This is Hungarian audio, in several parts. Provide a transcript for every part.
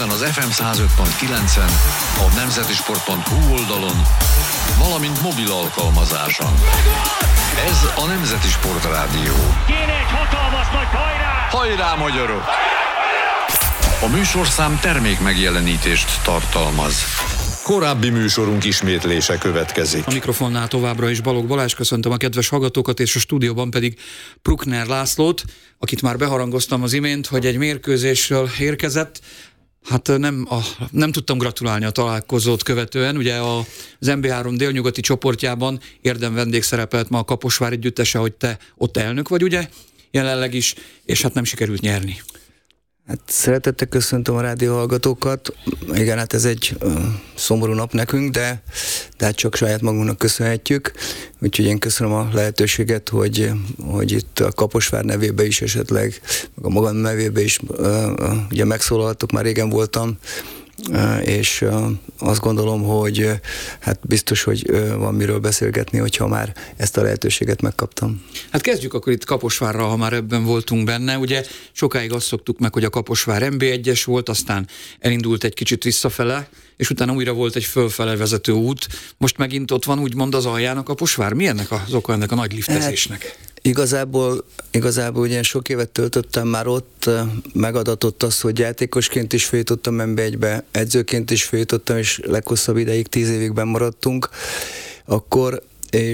Budapesten az FM 105.9-en, a nemzetisport.hu oldalon, valamint mobil alkalmazáson. Ez a Nemzeti Sport Rádió. Kéne egy hatalmas nagy hajrá! Hajrá, magyarok! A műsorszám termék megjelenítést tartalmaz. Korábbi műsorunk ismétlése következik. A mikrofonnál továbbra is Balogh Balázs, köszöntöm a kedves hallgatókat, és a stúdióban pedig Bruckner Lászlót, akit már beharangoztam az imént, hogy egy mérkőzésről érkezett. Hát nem tudtam gratulálni a találkozót követően. Ugye az NB3 délnyugati csoportjában érdem vendég szerepelt ma a Kaposvár együttese, hogy te ott elnök vagy, ugye? Jelenleg is, és hát nem sikerült nyerni. Hát szeretettel köszöntöm a rádióhallgatókat. Igen, hát ez egy szomorú nap nekünk, de hát csak saját magunknak köszönhetjük. Úgyhogy én köszönöm a lehetőséget, hogy itt a Kaposvár nevében is esetleg, meg a magam nevében is ugye megszólaltok, már régen voltam, és azt gondolom, hogy hát biztos, hogy van miről beszélgetni, hogyha már ezt a lehetőséget megkaptam. Hát kezdjük akkor itt Kaposvárral, ha már ebben voltunk benne. Ugye sokáig azt szoktuk meg, hogy a Kaposvár NB1-es volt, aztán elindult egy kicsit visszafele, és utána újra volt egy fölfele vezető út. Most megint ott van úgymond az alján a Kaposvár. Mi ennek az oka, ennek a nagy liftezésnek? Igazából ugye sok évet töltöttem már ott, megadatott az, hogy játékosként is feljutottam NB1-be, edzőként is feljutottam, és leghosszabb ideig 10 évig benn maradtunk akkor,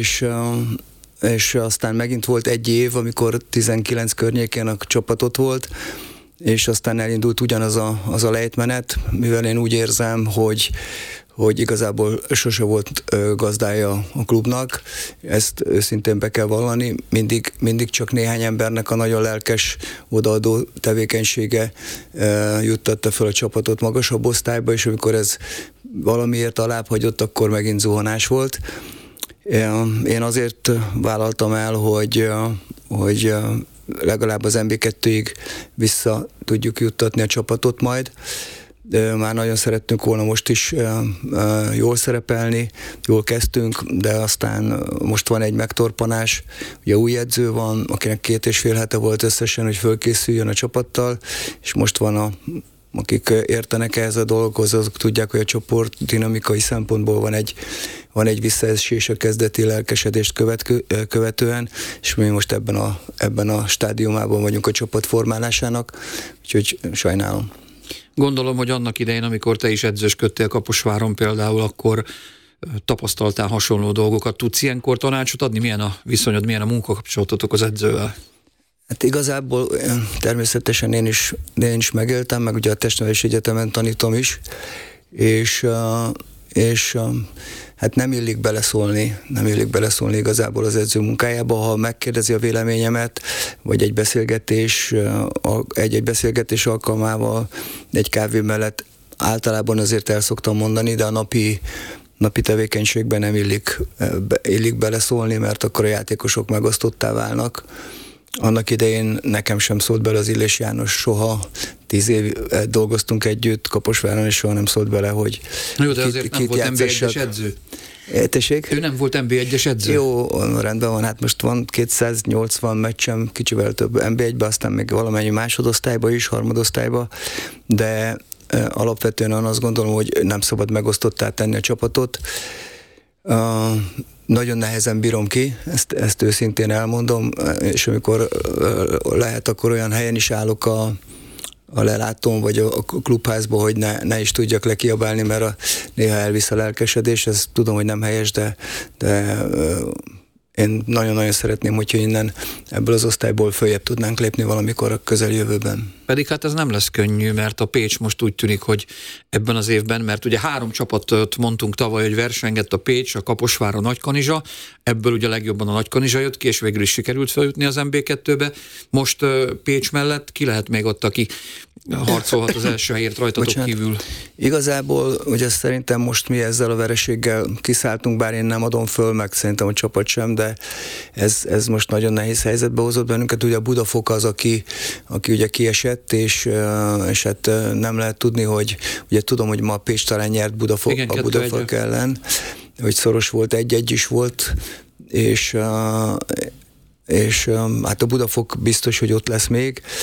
és aztán megint volt egy év, amikor 19 környékén a csapatot volt, és aztán elindult ugyanaz az a lejtmenet, mivel én úgy érzem, hogy igazából sose volt gazdája a klubnak, ezt őszintén be kell vallani, mindig csak néhány embernek a nagyon lelkes odaadó tevékenysége juttatta fel a csapatot magasabb osztályba, és amikor ez valamiért alább hagyott, akkor megint zuhanás volt. Én azért vállaltam el, hogy legalább az NB2-ig vissza tudjuk juttatni a csapatot majd. Már nagyon szerettünk volna most is jól szerepelni, jól kezdtünk, de aztán most van egy megtorpanás, ugye új edző van, akinek 2,5 hete volt összesen, hogy fölkészüljön a csapattal, és most van akik értenek ehhez a dolgokhoz, azok tudják, hogy a csoport dinamikai szempontból van egy visszaesés a kezdeti lelkesedést követően, és mi most ebben a stádiumában vagyunk a csapat formálásának, úgyhogy sajnálom. Gondolom, hogy annak idején, amikor te is edzősködtél Kaposváron például, akkor tapasztaltál hasonló dolgokat. Tudsz ilyenkor tanácsot adni? Milyen a viszonyod, milyen a munkakapcsolatotok az edzővel? Hát igazából természetesen én is megéltem, meg ugye a Testnevelési Egyetemen tanítom is, és hát nem illik beleszólni igazából az edző munkájába. Ha megkérdezi a véleményemet, vagy egy beszélgetés alkalmával, egy kávé mellett általában azért el szoktam mondani, de a napi tevékenységben nem illik beleszólni, mert akkor a játékosok megosztottá válnak. Annak idején nekem sem szólt bele az Illés János soha, 10 év dolgoztunk együtt Kaposváron, és soha nem szólt bele, hogy jó, de azért nem volt NB1-es edző. Tessék? Ő nem volt NB1-es edző. Jó, rendben van, hát most van 280 meccsem, kicsivel több NB1-be, aztán még valamennyi másodosztályba is, harmadosztályba, de alapvetően azt gondolom, hogy nem szabad megosztottá tenni a csapatot. Nagyon nehezen bírom ki, ezt őszintén elmondom, és amikor lehet, akkor olyan helyen is állok a lelátón, vagy a klubházban, hogy ne is tudjak lekiabálni, mert néha elvisz a lelkesedés, ezt tudom, hogy nem helyes, de én nagyon-nagyon szeretném, hogyha innen ebből az osztályból följebb tudnánk lépni valamikor a közeljövőben. Pedig hát ez nem lesz könnyű, mert a Pécs most úgy tűnik, hogy ebben az évben, mert ugye 3 csapatot mondtunk tavaly, hogy versengett a Pécs, a Kaposvár, a Nagykanizsa, ebből ugye legjobban a Nagykanizsa jött ki, és végül is sikerült feljutni az MB2-be. Most Pécs mellett ki lehet még ott, aki harcolhat az első helyért rajtatok kívül? Igazából, ugye szerintem most mi ezzel a vereséggel kiszálltunk, bár én nem adom föl, meg szerintem a csapat sem, de ez most nagyon nehéz helyzetbe hozott bennünket. Ugye a Budafok az, aki ugye kiesett, és hát nem lehet tudni, hogy ugye tudom, hogy ma a Pécs talán nyert a Budafok ellen, hogy szoros volt, 1-1 is volt, és hát a Budafok biztos, hogy ott lesz még.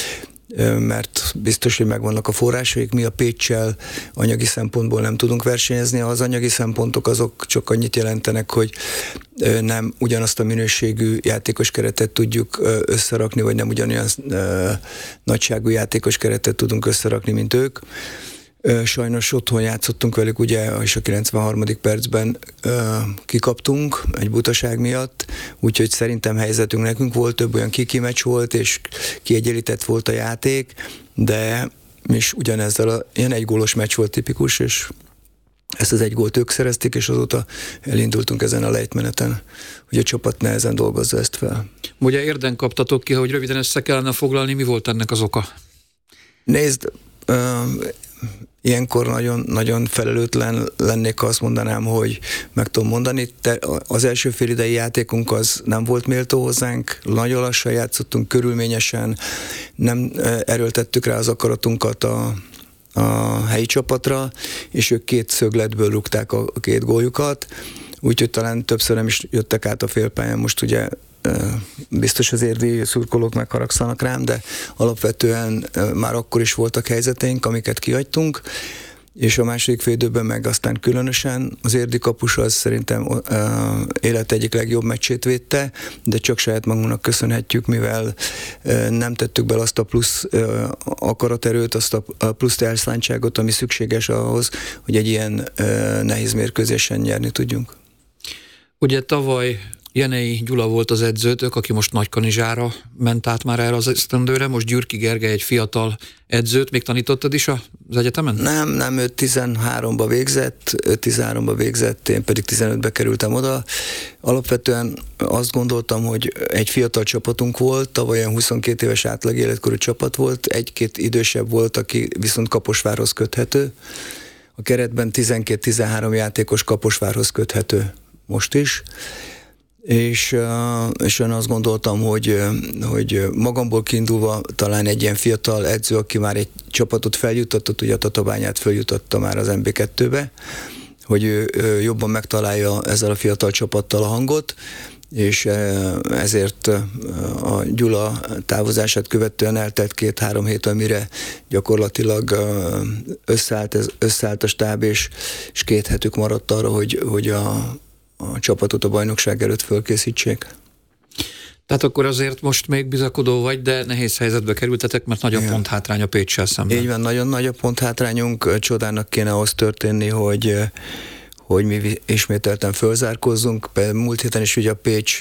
mert biztos, hogy megvannak a forrásaik. Mi a Péccsel anyagi szempontból nem tudunk versenyezni. Az anyagi szempontok azok csak annyit jelentenek, hogy nem ugyanazt a minőségű játékos keretet tudjuk összerakni, vagy nem ugyanolyan nagyságú játékos keretet tudunk összerakni, mint ők. Sajnos otthon játszottunk velük, ugye, és a 93. percben kikaptunk egy butaság miatt, úgyhogy szerintem helyzetünk nekünk volt, több olyan kiki meccs volt, és kiegyenlített volt a játék, de is ugyanezzel ilyen egy gólos meccs volt tipikus, és ezt az egy gólt ők szerezték, és azóta elindultunk ezen a lejtmeneten, hogy a csapat nehezen dolgozza ezt fel. Ugye érden kaptatok ki, hogy röviden össze kellene foglalni, mi volt ennek az oka? Nézd, ilyenkor nagyon, nagyon felelőtlen lennék, ha azt mondanám, hogy meg tudom mondani. Az első félidei játékunk az nem volt méltó hozzánk, nagyon lassan játszottunk, körülményesen, nem erőltettük rá az akaratunkat a helyi csapatra, és ők 2 szögletből rúgták a 2 góljukat, úgyhogy talán többször nem is jöttek át a félpályán. Most ugye biztos az érdi szurkolók megharagszanak rám, de alapvetően már akkor is voltak helyzeteink, amiket kihagytunk, és a második félidőben meg aztán különösen az érdi kapus az szerintem élet egyik legjobb meccsét védte, de csak saját magunknak köszönhetjük, mivel nem tettük bele azt a plusz akaraterőt, azt a plusz elszántságot, ami szükséges ahhoz, hogy egy ilyen nehéz mérkőzésen nyerni tudjunk. Ugye tavaly Jenei Gyula volt az edzőtök, aki most Nagykanizsára ment át már erre az esztendőre, most Gyürki Gergely egy fiatal edzőt, még tanítottad is az egyetemen? Nem, ő 13-ba végzett, én pedig 15-be kerültem oda. Alapvetően azt gondoltam, hogy egy fiatal csapatunk volt, tavaly olyan 22 éves átlag életkorú csapat volt, 1-2 idősebb volt, aki viszont Kaposvárhoz köthető. A keretben 12-13 játékos Kaposvárhoz köthető most is. És én azt gondoltam, hogy magamból kiindulva talán egy ilyen fiatal edző, aki már egy csapatot feljuttatott, ugye a Tatabányát feljutatta már az MB2-be, hogy ő jobban megtalálja ezzel a fiatal csapattal a hangot, és ezért a Gyula távozását követően eltelt 2-3 hét, amire gyakorlatilag összeállt a stáb, és 2 hetük maradt arra, hogy a csapatot a bajnokság előtt fölkészítsék. Tehát akkor azért most még bizakodó vagy, de nehéz helyzetbe kerültetek, mert nagy a ponthátrány a Péccsel szemben. Így van, nagyon nagy a ponthhátrányunk, csodának kéne ahhoz történni, hogy mi ismételten fölzárkózzunk. Múlt héten is ugye a Pécs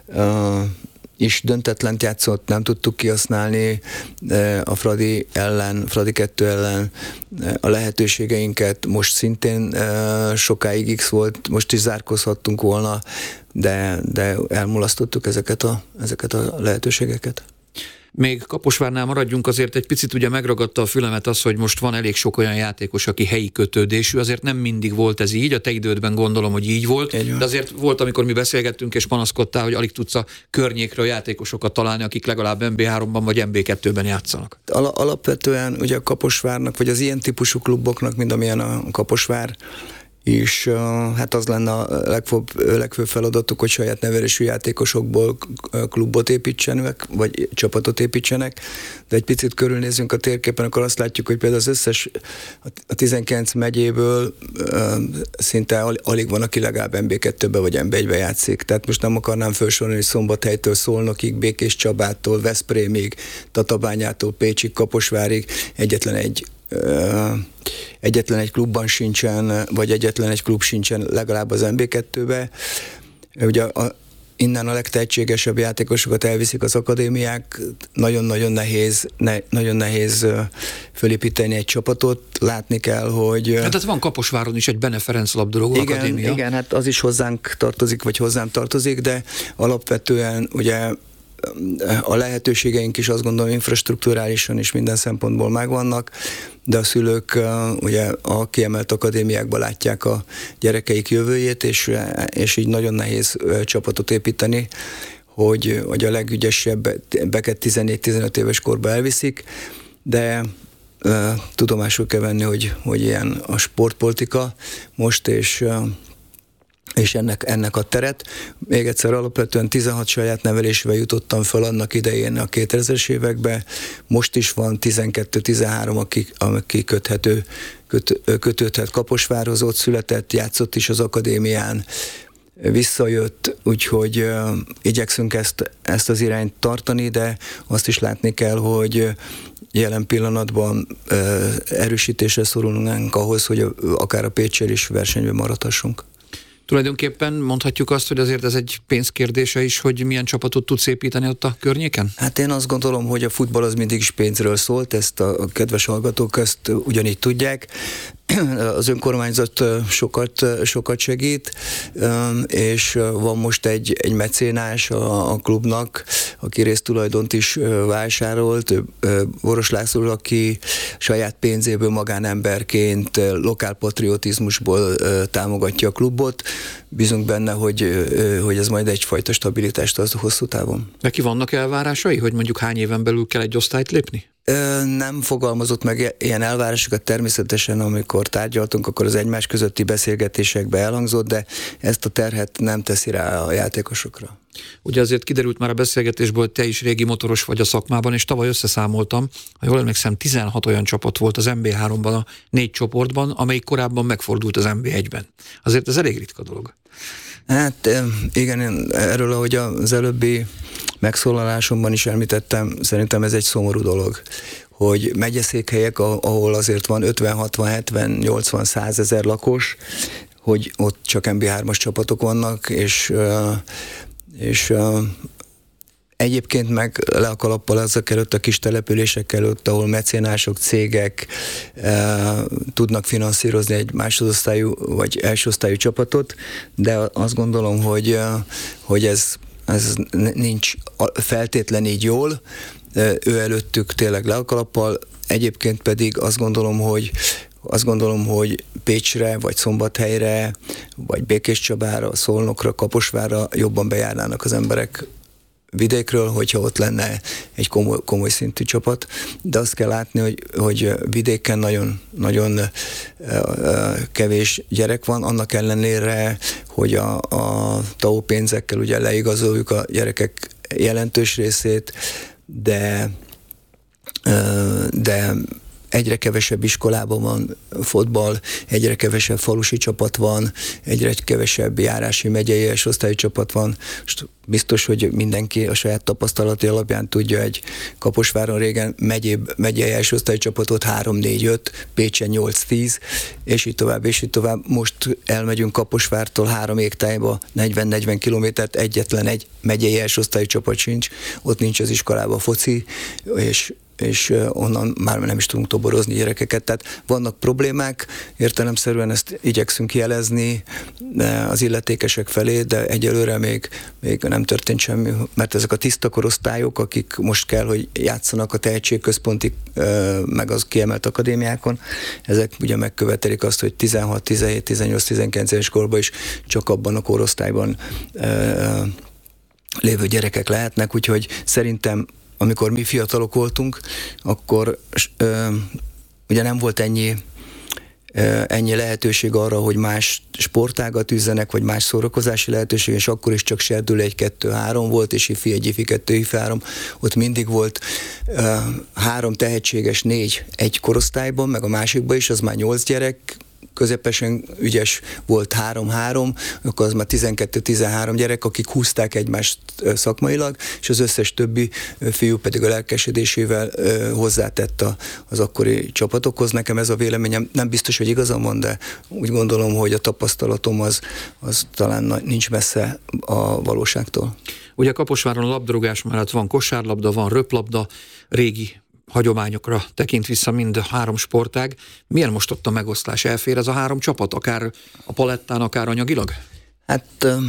is döntetlent játszott, nem tudtuk kihasználni a Fradi 2 ellen a lehetőségeinket, most szintén sokáig X volt, most is zárkózhattunk volna, de elmulasztottuk ezeket a lehetőségeket. Még Kaposvárnál maradjunk, azért egy picit ugye megragadta a fülemet az, hogy most van elég sok olyan játékos, aki helyi kötődésű, azért nem mindig volt ez így, a te idődben gondolom, hogy így volt, de azért volt, amikor mi beszélgettünk és panaszkodtál, hogy alig tudsz a környékről játékosokat találni, akik legalább MB3-ban vagy MB2-ben játszanak. Alapvetően ugye a Kaposvárnak, vagy az ilyen típusú kluboknak, mint amilyen a Kaposvár, és hát az lenne a legfőbb feladatuk, hogy saját nevelésű játékosokból klubot építsenek, vagy csapatot építsenek, de egy picit körülnézzünk a térképen, akkor azt látjuk, hogy például az összes, a 19 megyéből szinte alig van, aki legalább MB2-be vagy MB1-be játszik. Tehát most nem akarnám felsorolni, hogy Szombathelytől Szolnokig, Békés Csabától, Veszprémig, Tatabányától, Pécsig, Kaposvárig egyetlen egy klubban sincsen, vagy egyetlen egy klub sincsen legalább az MB2-be. Ugye innen a legtehetségesebb játékosokat elviszik az akadémiák, nagyon-nagyon nehéz fölépíteni egy csapatot, látni kell, hogy... Hát van Kaposváron is egy Bene Ferenc labdarúgó akadémia. Igen, hát az is hozzánk tartozik, vagy hozzám tartozik, de alapvetően ugye a lehetőségeink is azt gondolom infrastrukturálisan is minden szempontból megvannak, de a szülők ugye a kiemelt akadémiákban látják a gyerekeik jövőjét, és így nagyon nehéz csapatot építeni, hogy a legügyesebbeket 14-15 éves korba elviszik, de tudomásul kell venni, hogy ilyen a sportpolitika most, és és ennek a teret. Még egyszer alapvetően 16 saját nevelésével jutottam fel annak idején a 2000-es években, most is van 12-13, aki kötődhet Kaposvárhoz, ott született, játszott is az akadémián, visszajött, úgyhogy igyekszünk ezt az irányt tartani, de azt is látni kell, hogy jelen pillanatban erősítésre szorulnánk ahhoz, hogy akár a Péccsel is versenyben maradhassunk. Tulajdonképpen mondhatjuk azt, hogy azért ez egy pénzkérdése is, hogy milyen csapatot tudsz építeni ott a környéken? Hát én azt gondolom, hogy a futball az mindig is pénzről szólt, ezt a kedves hallgatók ezt ugyanígy tudják. Az önkormányzat sokat segít, és van most egy mecénás a klubnak, aki résztulajdont is vásárolt, Boros László, aki saját pénzéből magánemberként, lokálpatriotizmusból támogatja a klubot. Bízunk benne, hogy ez majd egyfajta stabilitást az hosszú távon. Neki vannak elvárásai, hogy mondjuk hány éven belül kell egy osztályt lépni? Nem fogalmazott meg ilyen elvárásokat, természetesen amikor tárgyaltunk, akkor az egymás közötti beszélgetésekbe elhangzott, de ezt a terhet nem teszi rá a játékosokra. Ugye azért kiderült már a beszélgetésből, hogy te is régi motoros vagy a szakmában, és tavaly összeszámoltam, ha jól emlékszem, 16 olyan csapat volt az NB3-ban, a 4 csoportban, amelyik korábban megfordult az NB1-ben. Azért ez elég ritka dolog. Hát igen, erről, ahogy az előbbi megszólalásomban is említettem, szerintem ez egy szomorú dolog, hogy megyeszékhelyek, ahol azért van 50, 60, 70, 80, 100 ezer lakos, hogy ott csak NB3-as csapatok vannak, és egyébként meg le a kalappal azok előtt, a kis települések előtt, ahol mecénások, cégek tudnak finanszírozni egy másodosztályú vagy elsőosztályú csapatot, de azt gondolom, hogy ez nincs feltétlen így jól, ő előttük tényleg le a kalappal, egyébként pedig azt gondolom, hogy Pécsre, vagy Szombathelyre, vagy Békéscsabára, Szolnokra, Kaposvárra jobban bejárnának az emberek vidékről, hogyha ott lenne egy komoly szintű csapat, de azt kell látni, hogy vidéken nagyon kevés gyerek van, annak ellenére, hogy a TAO pénzekkel ugye leigazoljuk a gyerekek jelentős részét, de egyre kevesebb iskolában van fotball, egyre kevesebb falusi csapat van, egyre kevesebb járási megyei osztályú csapat van. Most biztos, hogy mindenki a saját tapasztalati alapján tudja, egy Kaposváron régen megyei osztályú csapatot 3-4-5, Pécsen 8-10, és így tovább. Most elmegyünk Kaposvártól 3 égtájba 40-40 kilométert, egyetlen egy megyei osztályú csapat sincs, ott nincs az iskolában foci, és onnan már nem is tudunk toborozni gyerekeket. Tehát vannak problémák, értelemszerűen ezt igyekszünk jelezni az illetékesek felé, de egyelőre még nem történt semmi, mert ezek a tiszta korosztályok, akik most kell, hogy játszanak a tehetségközponti, meg az kiemelt akadémiákon, ezek ugye megkövetelik azt, hogy 16, 17, 18, 19 éves korban is csak abban a korosztályban lévő gyerekek lehetnek, úgyhogy szerintem amikor mi fiatalok voltunk, akkor ugye nem volt ennyi lehetőség arra, hogy más sportágat üzzenek, vagy más szórakozási lehetőség, és akkor is csak serdülő 1-2-3 volt, és ifi 1, ifi 2, ifi 3. Ott mindig volt 3 tehetséges, 4 egy korosztályban, meg a másikban is, az már 8 gyerek, közepesen ügyes volt 3-3, akkor az már 12-13 gyerek, akik húzták egymást szakmailag, és az összes többi fiú pedig a lelkesedésével hozzátett az akkori csapatokhoz. Nekem ez a véleményem, nem biztos, hogy igazam van, de úgy gondolom, hogy a tapasztalatom az talán nincs messze a valóságtól. Ugye Kaposváron a labdarúgás mellett van kosárlabda, van röplabda, régi hagyományokra tekint vissza mind a 3 sportág. Milyen most ott a megoszlás? Elfér ez a 3 csapat, akár a palettán, akár anyagilag? Hát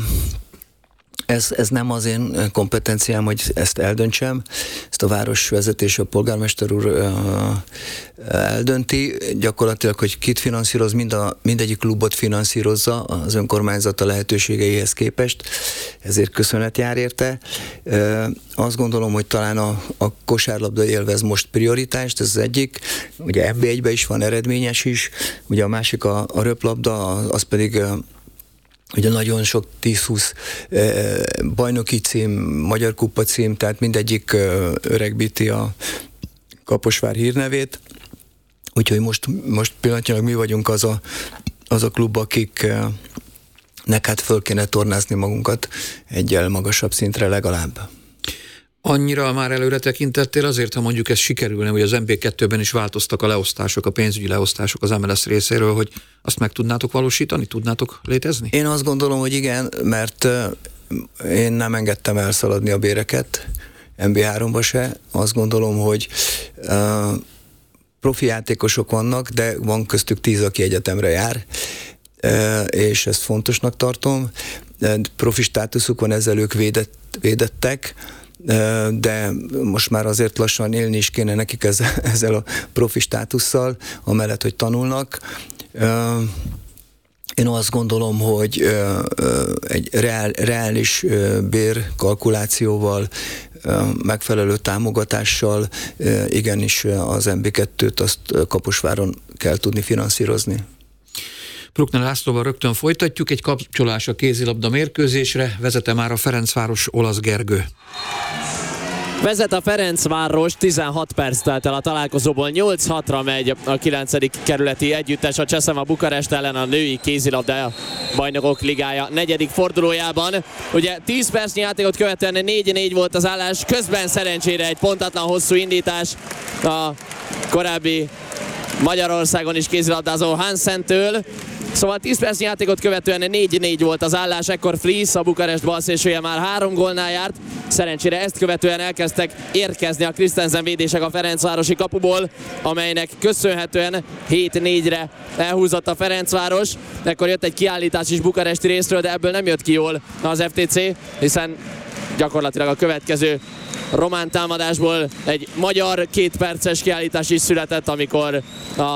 ez nem az én kompetenciám, hogy ezt eldöntsem. Ezt a városvezetés, a polgármester úr eldönti. Gyakorlatilag, hogy kit finanszíroz, mindegyik klubot finanszírozza az önkormányzat a lehetőségeihez képest. Ezért köszönet jár érte. Azt gondolom, hogy talán a kosárlabda élvez most prioritást, ez az egyik. Ugye NB1-ben is van, eredményes is. Ugye a másik a röplabda, az pedig ugye nagyon sok 10-20 bajnoki cím, Magyar Kupa cím, tehát mindegyik öregbíti a Kaposvár hírnevét. Úgyhogy most pillanatnyilag mi vagyunk az a klub, akiknek hát föl kéne tornázni magunkat egyel magasabb szintre legalább. Annyira már előre tekintettél azért, ha mondjuk ez sikerülne, hogy az MB2-ben is változtak a leosztások, a pénzügyi leosztások az MLS részéről, hogy azt meg tudnátok valósítani, tudnátok létezni? Én azt gondolom, hogy igen, mert én nem engedtem elszaladni a béreket, MB3-ba se. Azt gondolom, hogy profi játékosok vannak, de van köztük 10, aki egyetemre jár, és ezt fontosnak tartom. Profi státuszuk van, ezzel ők védettek, de most már azért lassan élni is kéne nekik ezzel a profi státusszal, amellett, hogy tanulnak. Én azt gondolom, hogy egy reális bérkalkulációval, megfelelő támogatással igenis az MB2-t azt Kaposváron kell tudni finanszírozni. Bruckner Lászlóval rögtön folytatjuk, egy kapcsolás a kézilabda mérkőzésre, vezete már a Ferencváros Olasz Gergő. Vezet a Ferencváros, 16 perc telt el a találkozóból, 8-6-ra megy a 9. kerületi együttes a Cseszema Bukarest ellen a női kézilabda bajnokok ligája 4. fordulójában. Ugye 10 percnyi játékot követően 4-4 volt az állás, közben szerencsére egy pontatlan hosszú indítás a korábbi Magyarországon is kézilabdázó Hansentől. Szóval 10 percnyi játékot követően 4-4 volt az állás, ekkor Fries, a Bukarest balszélsője már 3 gólnál járt. Szerencsére ezt követően elkezdtek érkezni a Christensen védések a ferencvárosi kapuból, amelynek köszönhetően 7-4-re elhúzott a Ferencváros. Ekkor jött egy kiállítás is bukaresti részről, de ebből nem jött ki jól az FTC, hiszen gyakorlatilag a következő román támadásból egy magyar 2 perces kiállítás is született, amikor a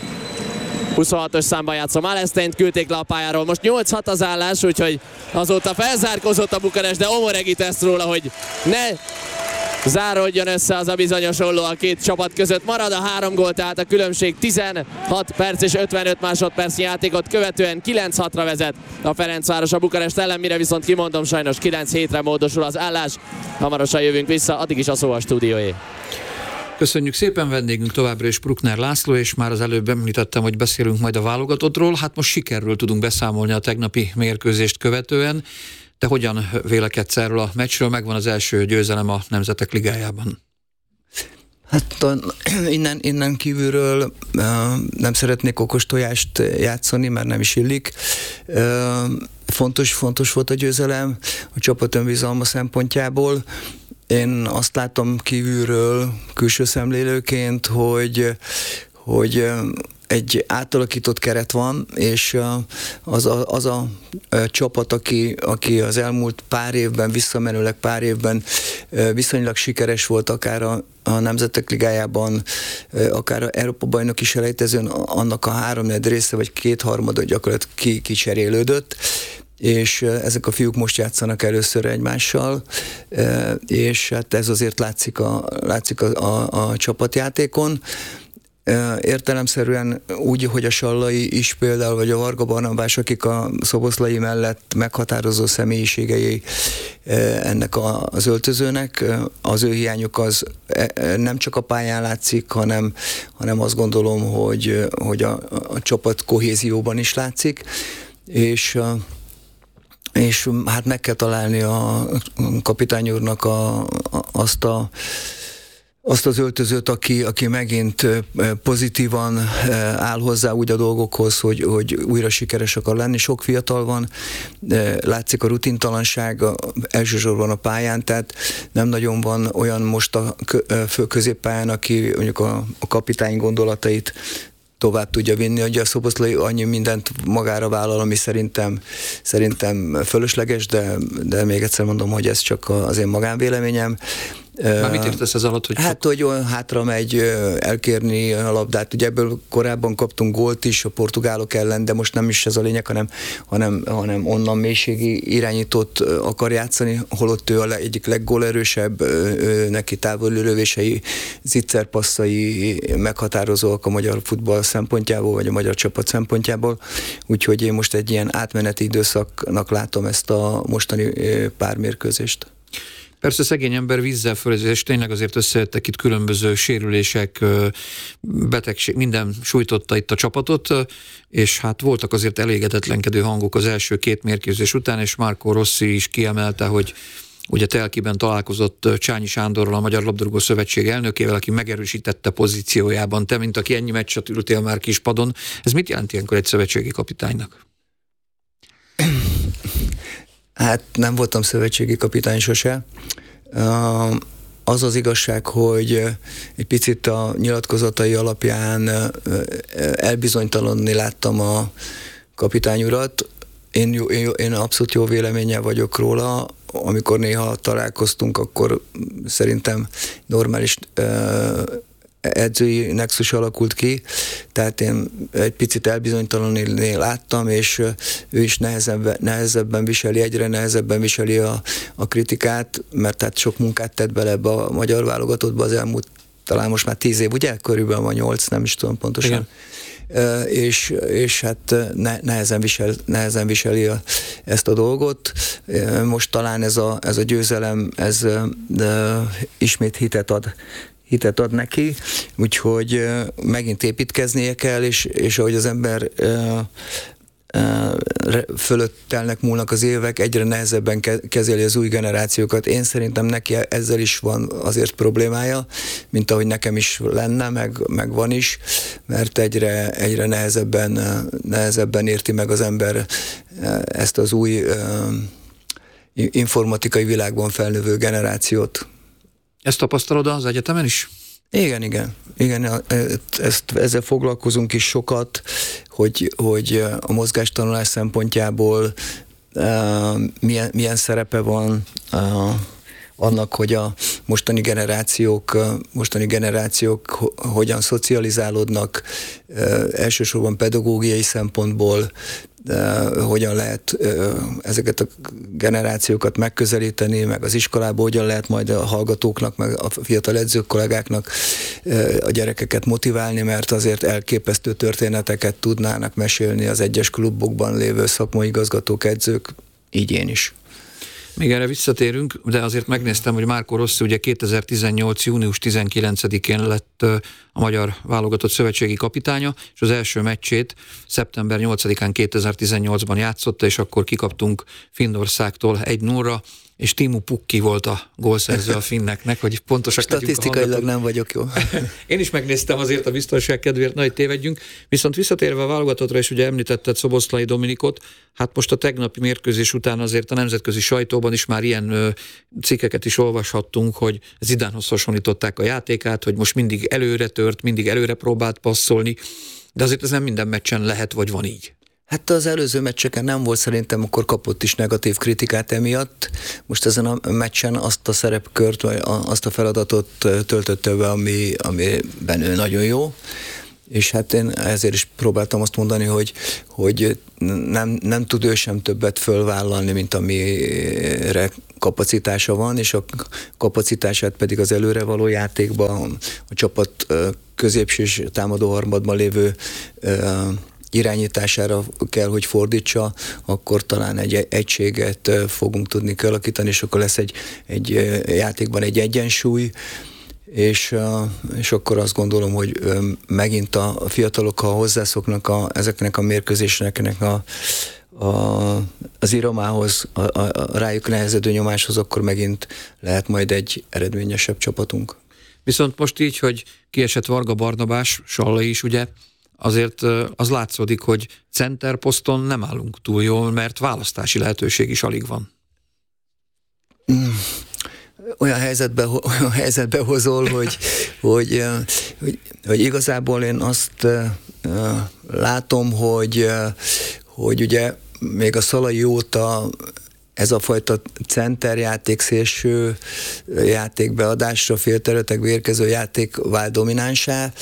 26-os számban játszó Malesteint küldték le a pályáról. Most 8-6 az állás, úgyhogy azóta felzárkózott a Bukarest, de Omoregi tesz róla, hogy ne záródjon össze az a bizonyos olló a két csapat között. Marad a 3 gól, tehát a különbség 16 perc és 55 másodpercnyi játékot követően 9-6-ra vezet a Ferencváros a Bukarest ellen, mire viszont kimondom, sajnos 9-7-re módosul az állás. Hamarosan jövünk vissza, addig is a szó a stúdióé. Köszönjük szépen, vendégünk továbbra is Bruckner László, és már az előbb említettem, hogy beszélünk majd a válogatottról. Hát most sikerről tudunk beszámolni a tegnapi mérkőzést követően. Te hogyan vélekedsz erről a meccsről? Megvan az első győzelem a Nemzetek Ligájában. Hát innen kívülről nem szeretnék okos tojást játszani, mert nem is illik. Fontos volt a győzelem a csapat önbizalma szempontjából. Én azt látom kívülről, külső szemlélőként, hogy egy átalakított keret van, és az a csapat, aki az elmúlt pár évben, visszamenőleg pár évben viszonylag sikeres volt, akár a Nemzetek Ligájában, akár a Európa-bajnoki selejtezőn, annak a 3/4 része, vagy 2/3 gyakorlatilag kicserélődött, és ezek a fiúk most játszanak először egymással, és hát ez azért látszik a csapatjátékon. Értelemszerűen úgy, hogy a Sallai is például, vagy a Varga Barnabás, akik a Szoboszlai mellett meghatározó személyiségei ennek az öltözőnek, az ő hiányuk az nem csak a pályán látszik, hanem azt gondolom, hogy a csapat kohézióban is látszik, és hát meg kell találni a kapitány úrnak azt az öltözőt, aki megint pozitívan áll hozzá úgy a dolgokhoz, hogy újra sikeres akar lenni. Sok fiatal van, látszik a rutintalanság elsősorban a pályán, tehát nem nagyon van olyan most a középpályán, aki mondjuk a kapitány gondolatait tovább tudja vinni, hogy a Szoboszlai annyi mindent magára vállal, ami szerintem fölösleges, de még egyszer mondom, hogy ez csak az én magánvéleményem. Már mit értesz ez alatt? Hogy hát, hogy olyan hátra megy elkérni a labdát. Ugye ebből korábban kaptunk gólt is a portugálok ellen, de most nem is ez a lényeg, hanem onnan mélységi irányítót akar játszani, holott ő egyik leggólerősebb, neki távoli lövései, zicserpasszai meghatározóak a magyar futball szempontjából, vagy a magyar csapat szempontjából. Úgyhogy én most egy ilyen átmeneti időszaknak látom ezt a mostani pár mérkőzést. Persze szegény ember vízzel fölezi, és tényleg azért összejöttek itt különböző sérülések, betegség, minden sújtotta itt a csapatot, és hát voltak azért elégedetlenkedő hangok az első két mérkőzés után, és Marco Rossi is kiemelte, hogy ugye Telkiben találkozott Csányi Sándorral, a Magyar Labdarúgó Szövetség elnökével, aki megerősítette pozíciójában. Te, mint aki ennyi meccset ültél már kispadon, ez mit jelent ilyenkor egy szövetségi kapitánynak? Hát nem voltam szövetségi kapitány sose. Az az igazság, hogy egy picit a nyilatkozatai alapján elbizonytalanni láttam a kapitány urat. Én abszolút jó véleménnyel vagyok róla. Amikor néha találkoztunk, akkor szerintem normális edzői nexus alakult ki, tehát én egy picit elbizonytalanul láttam, és ő is nehezebben viseli, egyre nehezebben viseli a kritikát, mert tehát sok munkát tett bele ebbe a magyar válogatottba az elmúlt, talán most már 10 év, ugye? Körülbelül van 8, nem is tudom pontosan. Igen. És hát nehezen viseli ezt a dolgot. Most talán ez a győzelem, ez ismét hitet ad neki, úgyhogy megint építkeznie kell, és ahogy az ember fölött telnek múlnak az évek, egyre nehezebben kezeli az új generációkat. Én szerintem neki ezzel is van azért problémája, mint ahogy nekem is lenne, meg van is, mert egyre nehezebben érti meg az ember ezt az új informatikai világban felnövő generációt. Ezt tapasztalod az egyetemen is? Igen, ezzel foglalkozunk is sokat, hogy a mozgástanulás szempontjából milyen szerepe van annak, hogy a mostani generációk hogyan szocializálódnak, elsősorban pedagógiai szempontból, hogyan lehet ezeket a generációkat megközelíteni, meg az iskolából hogyan lehet majd a hallgatóknak, meg a fiatal edzők, kollégáknak a gyerekeket motiválni, mert azért elképesztő történeteket tudnának mesélni az egyes klubokban lévő szakmai igazgatók, edzők, így én is. Még erre visszatérünk, de azért megnéztem, hogy Marco Rossi ugye 2018. június 19-én lett a magyar válogatott szövetségi kapitánya, és az első meccsét szeptember 8-án 2018-ban játszotta, és akkor kikaptunk Finnországtól 1-0-ra, és Timu Pukki volt a gólszerző a finneknek, hogy pontosak legyünk a hallgatók. Statisztikailag nem vagyok jó. Én is megnéztem azért a biztonság kedvéért, nagy tévedjünk. Viszont visszatérve a válogatottra, és ugye említetted Szoboszlai Dominikot, hát most a tegnapi mérkőzés után azért a nemzetközi sajtóban is már ilyen cikkeket is olvashattunk, hogy Zidánhoz hasonlították a játékát, hogy most mindig előre tört, mindig előre próbált passzolni, de azért ez nem minden meccsen lehet, vagy van így. Hát az előző meccseken nem volt, szerintem akkor kapott is negatív kritikát emiatt. Most ezen a meccsen azt a szerepkört, vagy azt a feladatot töltötte be, amiben ő nagyon jó. És hát én ezért is próbáltam azt mondani, hogy nem tud ő sem többet fölvállalni, mint amire kapacitása van, és a kapacitását pedig az előrevaló játékban, a csapat középső és támadó harmadban lévő irányítására kell, hogy fordítsa, akkor talán egy egységet fogunk tudni kialakítani, és akkor lesz egy játékban egy egyensúly, és akkor azt gondolom, hogy megint a fiatalok, ha hozzászoknak ezeknek a mérkőzéseknek az iromához, a rájuk nehezedő nyomáshoz, akkor megint lehet majd egy eredményesebb csapatunk. Viszont most így, hogy kiesett Varga Barnabás, Sallai is ugye, azért az látszódik, hogy center poszton nem állunk túl jól, mert választási lehetőség is alig van. Olyan helyzetbe hozol, hogy igazából én azt látom, hogy ugye még a Szalai óta ez a fajta centerjáték, szélső játékbeadásra, félterületekbe érkező játék vált dominánsá.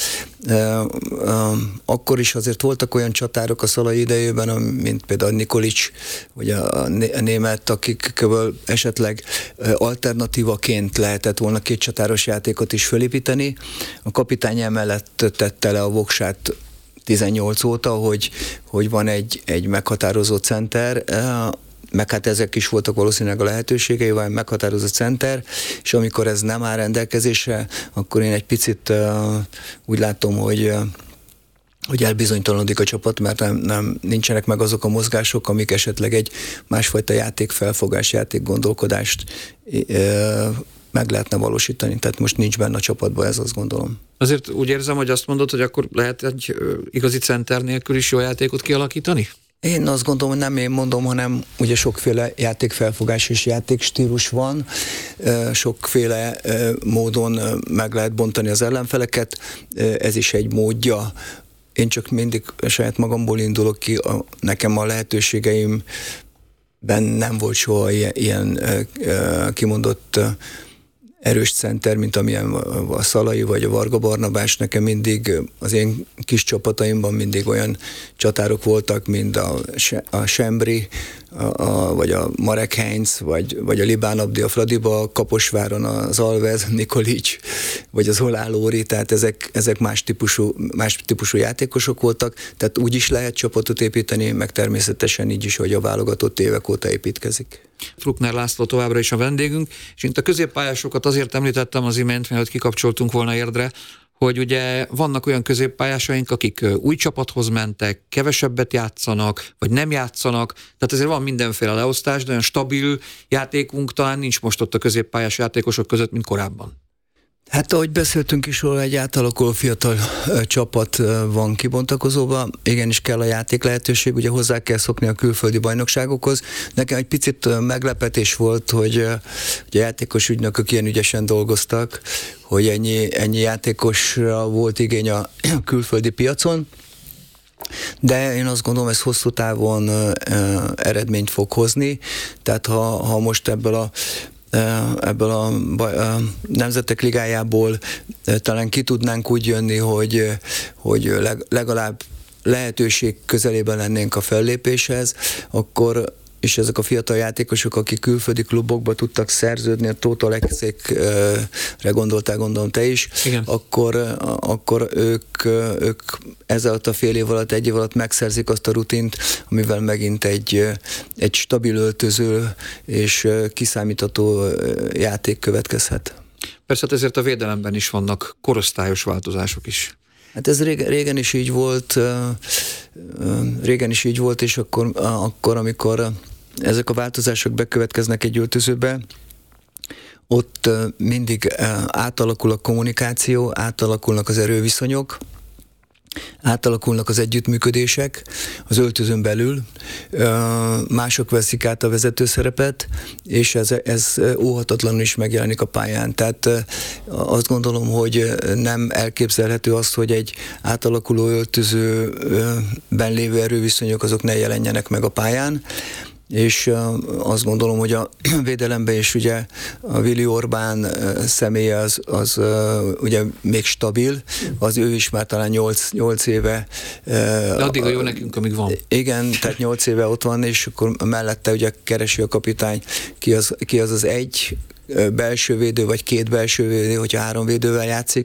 Akkor is azért voltak olyan csatárok a Szalai idejében, mint például Nikolic, vagy a német, akikből esetleg alternatívaként lehetett volna két csatáros játékot is fölépíteni. A kapitány emellett tette le a voksát 18 óta, hogy van egy meghatározó center, meg hát ezek is voltak valószínűleg a lehetőségei, vagy meghatározó center, és amikor ez nem áll rendelkezésre, akkor én egy picit úgy látom, hogy elbizonytalanodik a csapat, mert nincsenek meg azok a mozgások, amik esetleg egy másfajta játékfelfogás, játékgondolkodást meg lehetne valósítani. Tehát most nincs benne a csapatban, ez azt gondolom. Azért úgy érzem, hogy azt mondod, hogy akkor lehet egy igazi center nélkül is jó játékot kialakítani? Én azt gondolom, hogy nem én mondom, hanem ugye sokféle játékfelfogás és játékstílus van, sokféle módon meg lehet bontani az ellenfeleket, ez is egy módja. Én csak mindig saját magamból indulok ki, nekem a lehetőségeimben nem volt soha ilyen kimondott erős center, mint amilyen a Szalai vagy a Varga Barnabás. Nekem mindig az én kis csapataimban mindig olyan csatárok voltak, mint a Sembri, vagy a Marek Heinz, vagy a Libán Abdi a Fradiba, Kaposváron az Alvez, Nikolic, vagy az Olá Lóri, tehát ezek más típusú játékosok voltak, tehát úgy is lehet csapatot építeni, meg természetesen így is, hogy a válogatott évek óta építkezik. Bruckner László továbbra is a vendégünk, és itt a középpályásokat azért említettem az imént, mielőtt kikapcsoltunk volna Érdre, hogy ugye vannak olyan középpályásaink, akik új csapathoz mentek, kevesebbet játszanak, vagy nem játszanak, tehát ezért van mindenféle leosztás, de olyan stabil játékunk talán nincs most ott a középpályás játékosok között, mint korábban. Hát ahogy beszéltünk is róla, egy átalakuló fiatal csapat van kibontakozóban, igenis kell a játék lehetőség, ugye hozzá kell szokni a külföldi bajnokságokhoz. Nekem egy picit meglepetés volt, hogy a játékos ügynökök ilyen ügyesen dolgoztak, hogy ennyi játékosra volt igény a külföldi piacon, de én azt gondolom, ez hosszú távon eredményt fog hozni, tehát ha most ebből a Nemzetek Ligájából talán ki tudnánk úgy jönni, hogy legalább lehetőség közelében lennénk a fellépéshez, akkor és ezek a fiatal játékosok, akik külföldi klubokba tudtak szerződni, a Tóth Alexékre gondoltál, gondolom te is, akkor ők ezzel a fél év alatt, egy év alatt megszerzik azt a rutint, amivel megint egy stabil öltöző és kiszámítható játék következhet. Persze ezért a védelemben is vannak korosztályos változások is. Hát ez régen is így volt, és akkor amikor ezek a változások bekövetkeznek egy öltözőbe, ott mindig átalakul a kommunikáció, átalakulnak az erőviszonyok, átalakulnak az együttműködések az öltözőn belül, mások veszik át a vezetőszerepet, és ez óhatatlanul is megjelenik a pályán. Tehát azt gondolom, hogy nem elképzelhető azt, hogy egy átalakuló öltözőben lévő erőviszonyok azok ne jelenjenek meg a pályán, és azt gondolom, hogy a védelemben is ugye a Vili Orbán személye az ugye még stabil, az ő is már talán 8 éve. De addig a jó nekünk, amíg van. Igen, tehát 8 éve ott van, és akkor mellette ugye keresi a kapitány, ki az egy belső védő, vagy két belső védő, hogyha 3 védővel játszik,